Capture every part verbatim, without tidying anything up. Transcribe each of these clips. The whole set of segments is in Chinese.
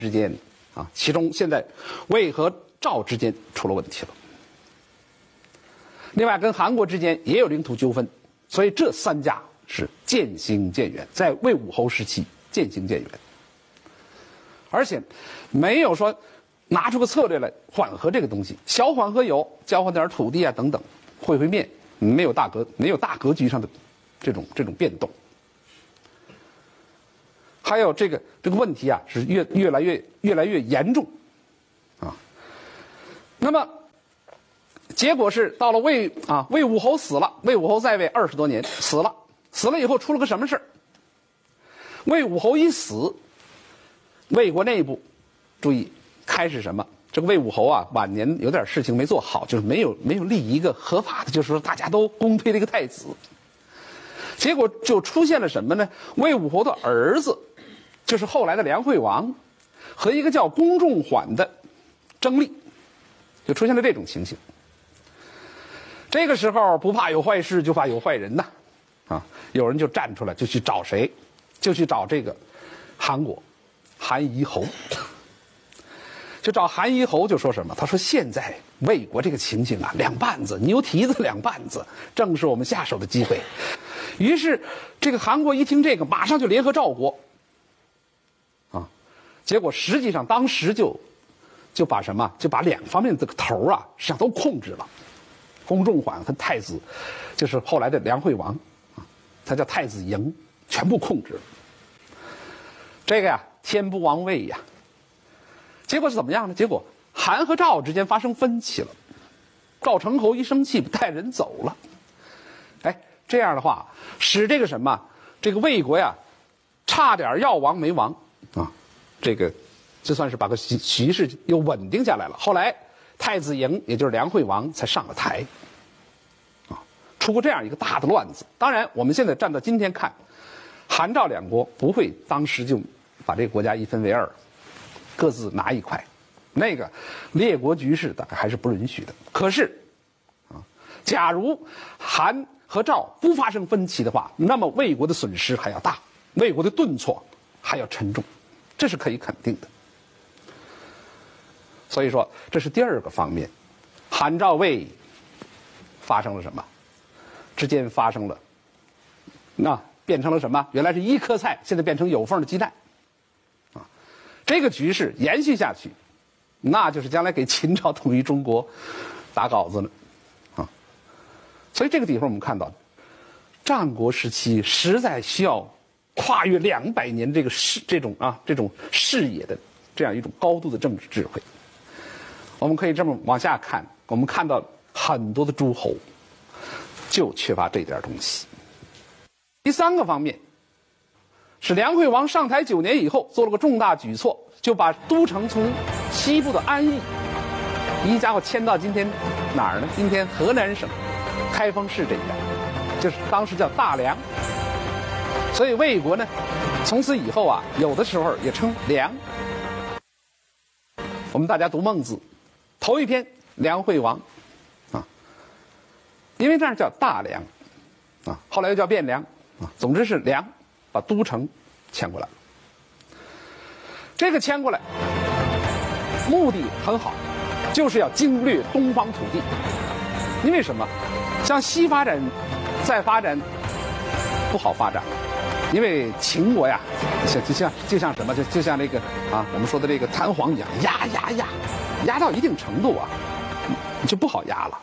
之间啊，其中现在魏和赵之间出了问题了。另外，跟韩国之间也有领土纠纷，所以这三家是渐行渐远，在魏武侯时期渐行渐远，而且没有说拿出个策略来缓和这个东西，小缓和有交换点土地啊等等，会会面，没有大格没有大格局上的这种这种变动。还有这个这个问题啊，是越越来越越来越严重，啊，那么结果是到了魏啊魏武侯死了，魏武侯在位二十多年死了，死了以后出了个什么事儿？魏武侯一死，魏国内部注意开始什么？这个魏武侯啊晚年有点事情没做好，就是没有没有立一个合法的，就是说大家都公推了一个太子，结果就出现了什么呢？魏武侯的儿子，就是后来的梁惠王，和一个叫公仲缓的争利，就出现了这种情形。这个时候不怕有坏事，就怕有坏人呐，啊，有人就站出来，就去找谁？就去找这个韩国韩夷侯，就找韩夷侯，就说什么？他说现在魏国这个情形啊，两绊子，牛蹄子两绊子，正是我们下手的机会。于是这个韩国一听这个，马上就联合赵国，啊，结果实际上当时就就把什么？就把两方面这个头啊，实际上都控制了。公仲缓和太子，就是后来的梁惠王，啊，他叫太子营，全部控制了。这个呀，天不亡魏呀。结果是怎么样呢？结果韩和赵之间发生分歧了，赵成侯一生气，带人走了。哎，这样的话，使这个什么，这个魏国呀，差点要亡没亡啊。这个，这算是把个局局势又稳定下来了。后来太子营，也就是梁惠王，才上了台。啊，出过这样一个大的乱子。当然，我们现在站到今天看，韩赵两国不会当时就把这个国家一分为二，各自拿一块，那个列国局势大概还是不允许的。可是，啊，假如韩和赵不发生分歧的话，那么魏国的损失还要大，魏国的顿挫还要沉重，这是可以肯定的。所以说，这是第二个方面，韩赵魏发生了什么？之间发生了，那变成了什么？原来是一颗菜，现在变成有缝的鸡蛋，啊，这个局势延续下去，那就是将来给秦朝统一中国打稿子了，啊，所以这个地方我们看到，战国时期实在需要跨越两百年这个视这种啊这种视野的这样一种高度的政治智慧。我们可以这么往下看，我们看到很多的诸侯就缺乏这点东西。第三个方面是梁惠王上台九年以后做了个重大举措，就把都城从西部的安邑一家伙迁到今天哪儿呢？今天河南省开封市这一带，就是当时叫大梁。所以魏国呢，从此以后啊，有的时候也称梁。我们大家读孟子。头一篇梁惠王，啊，因为这样叫大梁，啊，后来又叫汴梁，啊，总之是梁，把都城迁过来了。这个迁过来，目的很好，就是要经略东方土地。因为什么？向西发展，再发展不好发展，因为秦国呀，像就像就像什么，就就像那个啊，我们说的这个弹簧一样，压压压。压到一定程度啊，就不好压了。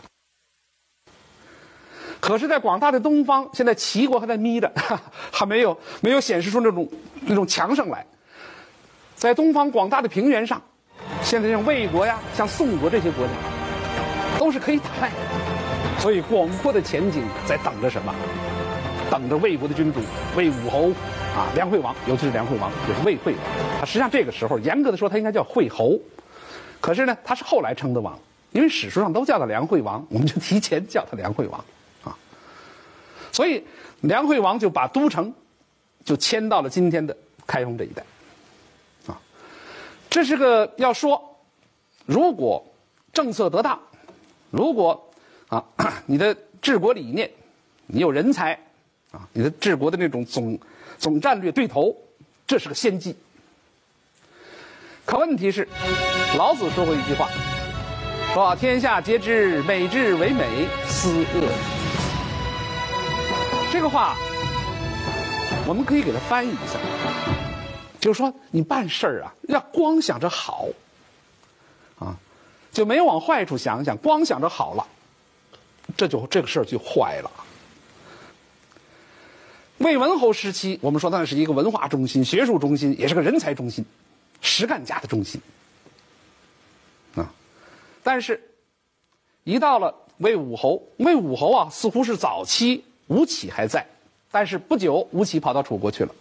可是，在广大的东方，现在齐国还在眯着，还没有没有显示出那种那种强盛来。在东方广大的平原上，现在像魏国呀、像宋国这些国家，都是可以打败的。所以，广阔的前景在等着什么？等着魏国的君主魏武侯啊，梁惠王，尤其是梁惠王，也是魏惠王。他实际上这个时候，严格的说，他应该叫惠侯。可是呢，他是后来称的王，因为史书上都叫他梁惠王，我们就提前叫他梁惠王啊。所以梁惠王就把都城就迁到了今天的开封这一带啊。这是个要说，如果政策得当，如果啊你的治国理念，你有人才啊，你的治国的那种总总战略对头，这是个先机。 可问题是，老子说过一句话，说天下皆知美之为美，斯恶已。这个话我们可以给它翻译一下，就是说你办事儿啊，要光想着好啊，就没有往坏处想想，光想着好了，这就这个事儿就坏了。魏文侯时期，我们说那是一个文化中心、学术中心，也是个人才中心、实干家的中心啊。但是，一到了魏武侯，魏武侯啊，似乎是早期吴起还在，但是不久吴起跑到楚国去了，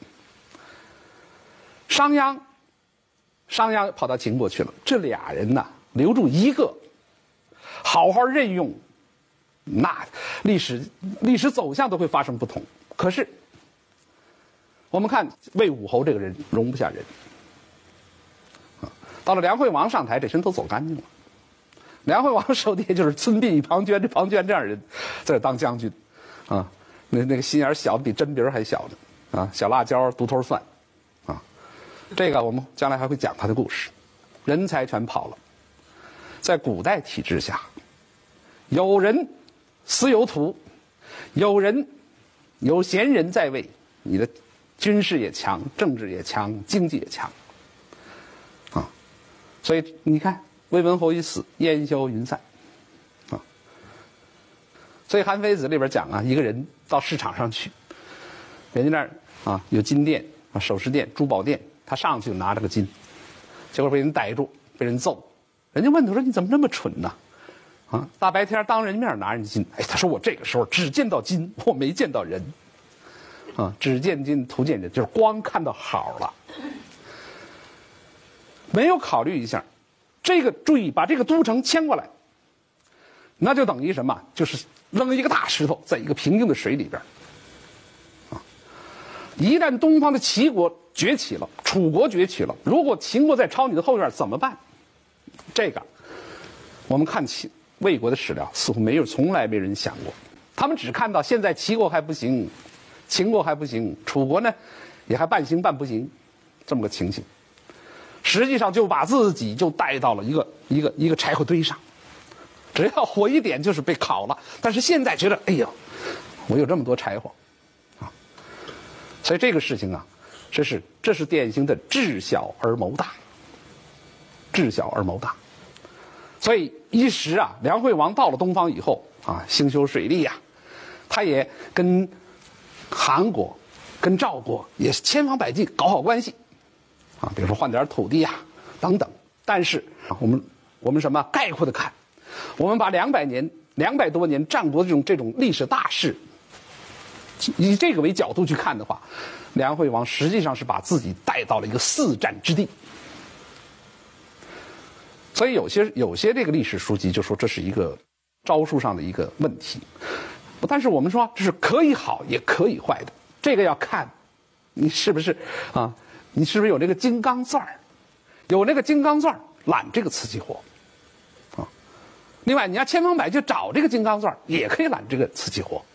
商鞅，商鞅跑到秦国去了。这俩人呐，留住一个，好好任用，那历史历史走向都会发生不同。可是，我们看魏武侯这个人容不下人，啊，到了梁惠王上台，这身都走干净了。梁惠王手底下就是孙膑、庞涓，这庞涓这样人在这当将军，啊，那那个心眼小的比针鼻还小呢，啊，小辣椒、独头蒜，啊，这个我们将来还会讲他的故事。人才全跑了，在古代体制下，有人私有土，有人有贤人在位，你的军事也强，政治也强，经济也强，啊，所以你看。魏文侯一死，烟消云散，啊，所以《韩非子》里边讲啊，一个人到市场上去，人家那儿啊有金店啊、首饰店、珠宝店，他上去就拿着个金，结果被人逮住，被人揍。人家问他说：“你怎么这么蠢呢？啊，大白天当人家面拿人家金。”哎，他说：“我这个时候只见到金，我没见到人，啊，只见金，图见人，就是光看到好了，没有考虑一下。”这个注意，把这个都城迁过来，那就等于什么？就是扔一个大石头在一个平静的水里边，啊！一旦东方的齐国崛起了，楚国崛起了，如果秦国在抄你的后院怎么办？这个，我们看齐魏国的史料，似乎没有，从来没人想过。他们只看到现在齐国还不行，秦国还不行，楚国呢也还半行半不行，这么个情形。实际上就把自己就带到了一个一个一个柴火堆上，只要火一点就是被烤了。但是现在觉得，哎呦，我有这么多柴火，啊，所以这个事情啊，这是这是典型的治小而谋大，治小而谋大。所以一时啊，梁惠王到了东方以后啊，兴修水利呀、啊，他也跟韩国、跟赵国也是千方百计搞好关系。啊，比如说换点土地呀、啊，等等。但是啊，我们我们什么概括的看，我们把两百年、两百多年战国这种这种历史大势，以这个为角度去看的话，梁惠王实际上是把自己带到了一个四战之地。所以有些有些这个历史书籍就说这是一个招数上的一个问题，但是我们说这是可以好也可以坏的，这个要看你是不是啊。你是不是有这个金刚钻儿？有那个金刚钻儿揽这个瓷器活，啊，另外你要千方百计找这个金刚钻儿，也可以揽这个瓷器活。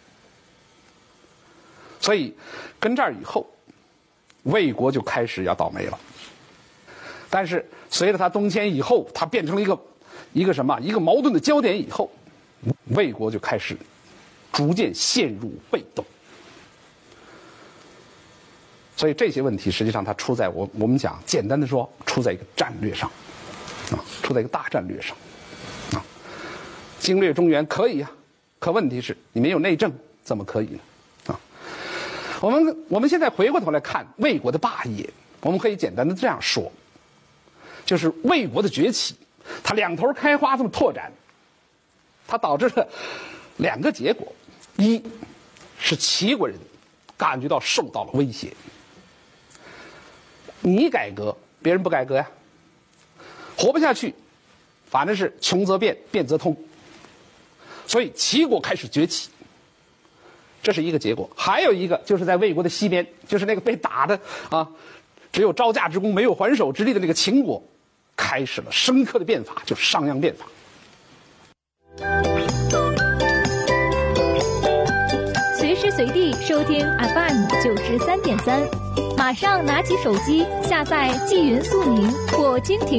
所以跟这儿以后，魏国就开始要倒霉了。但是随着他东迁以后，他变成了一个一个什么一个矛盾的焦点以后，魏国就开始逐渐陷入被动。所以这些问题实际上它出在我我们讲简单的说，出在一个战略上，啊，出在一个大战略上，啊，经略中原可以呀、啊，可问题是你没有内政怎么可以呢？啊，我们我们现在回过头来看魏国的霸业，我们可以简单的这样说，就是魏国的崛起，它两头开花这么拓展，它导致了两个结果：一是齐国人感觉到受到了威胁。你改革，别人不改革呀，活不下去，反正是穷则变，变则通。所以齐国开始崛起，这是一个结果。还有一个就是在魏国的西边，就是那个被打的啊，只有招架之功没有还手之力的那个秦国，开始了深刻的变法，就是商鞅变法。 随时随地收听 F M 九十三点三，马上拿起手机下载纪云速宁或蜻蜓